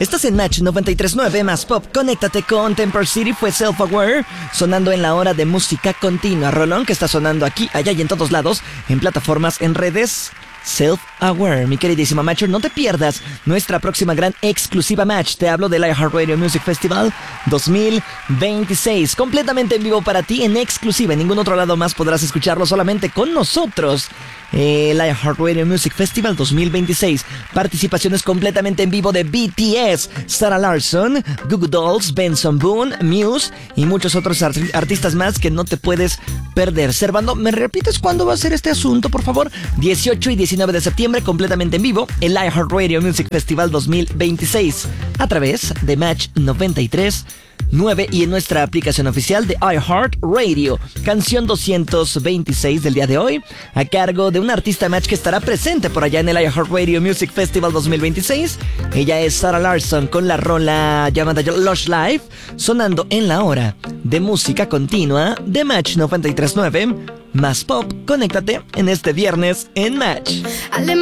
Estás en Match 93.9 más pop. Conéctate con Temper City, fue Self Aware, sonando en la hora de música continua. Rolón que está sonando aquí, allá y en todos lados, en plataformas, en redes. Self Aware, mi queridísima Matcher, no te pierdas nuestra próxima gran exclusiva Match. Te hablo del iHeartRadio Music Festival 2026, completamente en vivo para ti, en exclusiva. En ningún otro lado más podrás escucharlo, solamente con nosotros. El iHeartRadio Music Festival 2026. Participaciones completamente en vivo de BTS, Sarah Larsson, Goo Goo Dolls, Benson Boone, Muse y muchos otros artistas más que no te puedes perder. Servando, ¿me repites cuándo va a ser este asunto, por favor? 18 y 19 de septiembre, completamente en vivo, el iHeartRadio Music Festival 2026, a través de Match 93.9 y en nuestra aplicación oficial de iHeartRadio. Canción 226 del día de hoy, a cargo de una artista Match que estará presente por allá en el iHeartRadio Music Festival 2026. Ella es Sarah Larsson con la rola llamada Lush Life, sonando en la hora de música continua de Match 93.9 más pop. Conéctate en este viernes en Match.